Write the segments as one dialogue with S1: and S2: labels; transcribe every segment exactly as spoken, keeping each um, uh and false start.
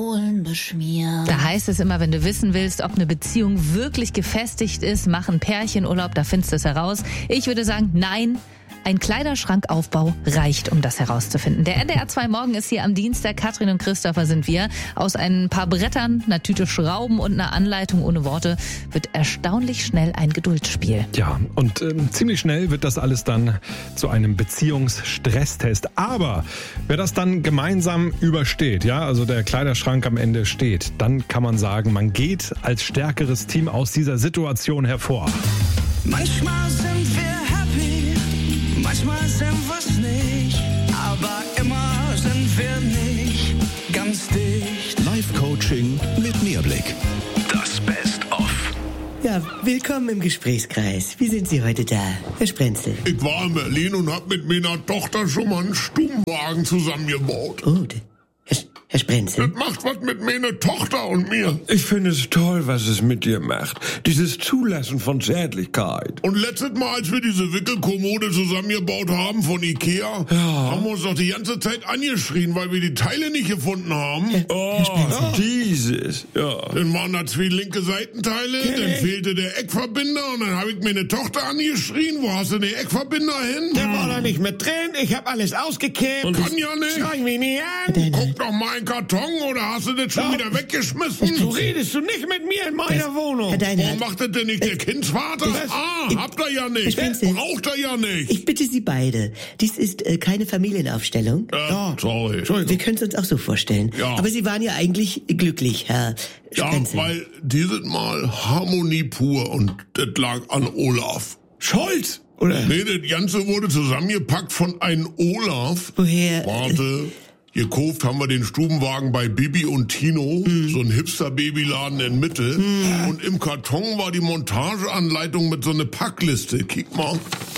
S1: beschmiert.
S2: Da heißt es immer, wenn du wissen willst, ob eine Beziehung wirklich gefestigt ist, mach einen Pärchenurlaub, da findest du es heraus. Ich würde sagen, nein. Ein Kleiderschrankaufbau reicht, um das herauszufinden. Der N D R zwei Morgen ist hier am Dienstag. Katrin und Christopher sind wir. Aus ein paar Brettern, einer Tüte Schrauben und einer Anleitung ohne Worte wird erstaunlich schnell ein Geduldsspiel.
S3: Ja, und äh, ziemlich schnell wird das alles dann zu einem Beziehungsstresstest. Aber wer das dann gemeinsam übersteht, ja, also der Kleiderschrank am Ende steht, dann kann man sagen, man geht als stärkeres Team aus dieser Situation hervor.
S4: Manchmal sind wir happy, manchmal sind wir's nicht, aber immer sind wir nicht ganz dicht.
S5: Live-Coaching mit Mehrblick. Das Best-of.
S6: Ja, willkommen im Gesprächskreis. Wie sind Sie heute da, Herr Sprenzel?
S7: Ich war in Berlin und hab mit meiner Tochter schon mal einen Stubenwagen zusammengebaut.
S6: Oh, Herr, Herr Sprenzel.
S7: Das macht was mit meiner Tochter und mir.
S8: Ich finde es toll, was es mit dir macht. Dieses Zulassen von Zärtlichkeit.
S7: Und letztes Mal, als wir diese Wickelkommode zusammengebaut haben von Ikea,
S8: ja.
S7: haben wir uns doch die ganze Zeit angeschrien, weil wir die Teile nicht gefunden haben.
S6: Herr,
S8: oh,
S6: Herr Sprenzel.
S8: dieses, ja.
S7: Dann waren da zwei linke Seitenteile,
S8: Okay.
S7: dann fehlte der Eckverbinder und dann habe ich meine Tochter angeschrien. Wo hast du den Eckverbinder hin?
S8: Der war da nicht mit drin, ich habe alles ausgekippt.
S7: Und kann ja nicht.
S8: Schrei mich nicht an.
S6: Nein, nein.
S7: Guck doch mal in den Karton, oder hast du das schon
S8: Ja.
S7: wieder weggeschmissen?
S8: So redest du nicht mit mir in meiner
S6: Das-
S8: Wohnung.
S6: Herr Deinhardt,
S7: Warum macht das denn nicht der Kindsvater?
S6: das-
S7: Ah,
S6: ich-
S7: habt ihr ja nicht.
S6: Ich bin's nicht.
S7: Braucht ihr ja nicht.
S6: ich bitte Sie beide. Dies ist äh, keine Familienaufstellung.
S7: Ja, sorry.
S6: Wir können es uns auch so vorstellen.
S7: Ja.
S6: Aber Sie waren ja eigentlich glücklich, Herr
S7: Ja,
S6: Sprenzel.
S7: weil dieses Mal Harmonie pur und das lag an Olaf.
S8: Scholz, oder?
S7: Nee, das Ganze wurde zusammengepackt von einem Olaf.
S6: Woher?
S7: Warte. Gekauft haben wir den Stubenwagen bei Bibi und Tino,
S6: Hm.
S7: so ein Hipster-Babyladen in Mitte. Und im Karton war die Montageanleitung mit so einer Packliste. Kick mal.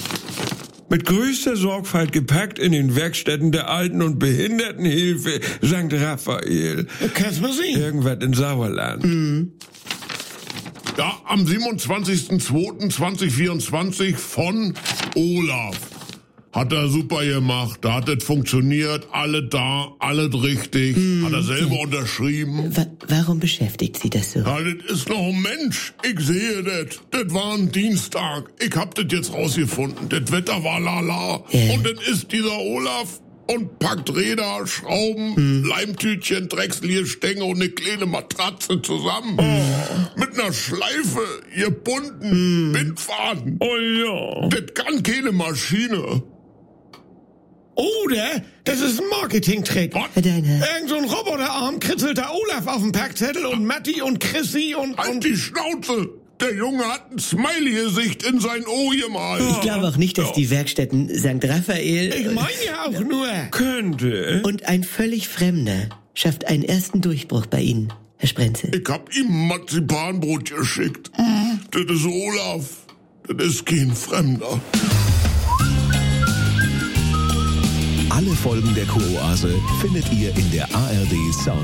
S8: Mit größter Sorgfalt gepackt in den Werkstätten der Alten- und Behindertenhilfe Sankt Raphael. Kannst du sehen? Irgendwas in Sauerland.
S7: Ja, am siebenundzwanzigsten zweiten zweitausendvierundzwanzig von Olaf. Hat er super gemacht, da hat es funktioniert, alle da, alles richtig, hat er selber unterschrieben.
S6: Wa warum beschäftigt Sie das so?
S7: Ja, das ist noch ein Mensch, ich sehe das. Das war ein Dienstag, ich hab das jetzt rausgefunden, das Wetter war lala.
S6: Ja.
S7: Und das ist dieser Olaf und packt Räder, Schrauben, Leimtütchen, Drechslierstänge und eine kleine Matratze zusammen. Mit einer Schleife, gebunden, Bindfaden.
S8: Oh ja.
S7: Das kann keine Maschine.
S8: Oder das ist ein Marketingtrick.
S6: Herr Deinhardt.
S8: Irgend so ein Roboterarm kritzelt der Olaf auf den Packzettel und Matti und Chrissy und...
S7: Halt
S8: und
S7: die Schnauze! Der Junge hat ein Smiley-Gesicht in sein O gemalt.
S6: Ich glaube auch nicht, dass
S7: Ja.
S6: die Werkstätten Sankt Raphael
S8: ich meine ja auch nur... Könnte.
S6: und ein völlig Fremder schafft einen ersten Durchbruch bei Ihnen, Herr Sprenzel.
S7: Ich hab ihm Marzipanbrot geschickt. Das ist Olaf. Das ist kein Fremder.
S5: Alle Folgen der Kuroase findet ihr in der A R D Sound